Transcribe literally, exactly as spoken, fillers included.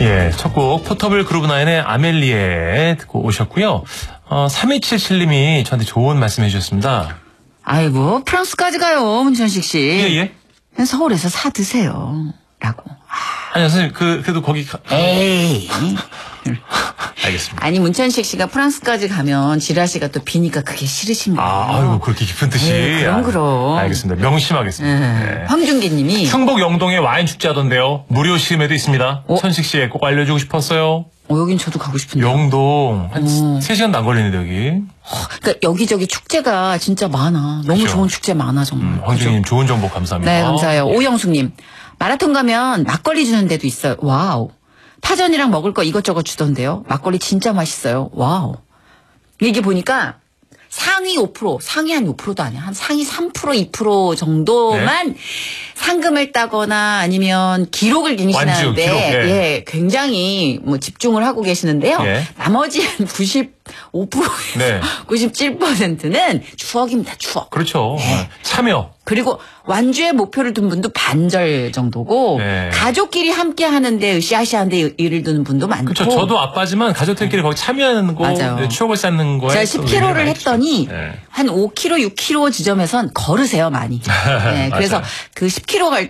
예, 첫 곡 포터블 그루브나인의 아멜리에 듣고 오셨고요. 어, 삼이칠칠님이 저한테 좋은 말씀 해주셨습니다. 아이고 프랑스까지 가요, 문천식 씨. 예, 예. 서울에서 사 드세요. 라고. 아니, 선생님, 그, 그래도 거기. 가... 에이. 알겠습니다. 아니, 문천식 씨가 프랑스까지 가면 지라 씨가 또 비니까 그게 싫으신 거예요. 아, 아이고, 그렇게 깊은 뜻이. 에이, 그럼, 그럼. 아, 알겠습니다. 명심하겠습니다. 네. 네. 황준기 님이. 충북 영동에 와인 축제 하던데요. 무료 시음회도 있습니다. 어? 천식 씨에 꼭 알려주고 싶었어요. 어, 여긴 저도 가고 싶은데. 영동. 한 어. 세 시간도 안 걸리는데, 여기. 그러니까 여기저기 축제가 진짜 많아. 너무 그렇죠. 좋은 축제 많아, 정말. 음, 황준기님 좋은 정보 감사합니다. 네, 감사해요. 예. 오영숙님. 마라톤 가면 막걸리 주는 데도 있어요. 와우. 파전이랑 먹을 거 이것저것 주던데요. 막걸리 진짜 맛있어요. 와우. 이게 보니까 상위 오 퍼센트, 상위 한 오 퍼센트도 아니야. 한 상위 삼 퍼센트, 이 퍼센트 정도만 네. 상금을 따거나 아니면 기록을 기니시는데 기록, 예. 예, 굉장히 뭐 집중을 하고 계시는데요. 예. 나머지 한 구십오 퍼센트에서 네. 구십칠 퍼센트는 추억입니다. 추억. 그렇죠. 네. 참여. 그리고 완주의 목표를 둔 분도 반절 정도고 네. 가족끼리 함께 하는데 으쌰으쌰한데 일을 두는 분도 많고. 그렇죠. 저도 아빠지만 가족들끼리 거기 참여하는 거, 맞아요. 네, 추억을 쌓는 거에 제가 십 킬로그램를 했더니 네. 한 오 킬로그램, 육 킬로그램 지점에선 걸으세요 많이. 네, 그래서 그 십 킬로그램